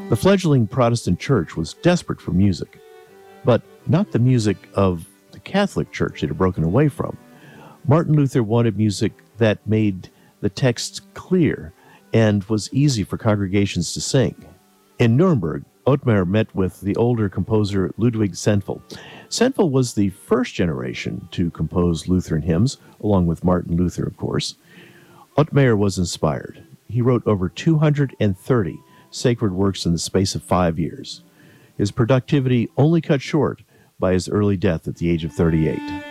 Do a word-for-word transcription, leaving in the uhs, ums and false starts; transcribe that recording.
The fledgling Protestant church was desperate for music, but not the music of the Catholic Church it had broken away from. Martin Luther wanted music that made the text clear and was easy for congregations to sing. In Nuremberg, Ottmar met with the older composer Ludwig Sentfel. Sentfel was the first generation to compose Lutheran hymns, along with Martin Luther, of course. Ottmar was inspired. He wrote over two hundred thirty sacred works in the space of five years. His productivity only cut short by his early death at the age of thirty-eight.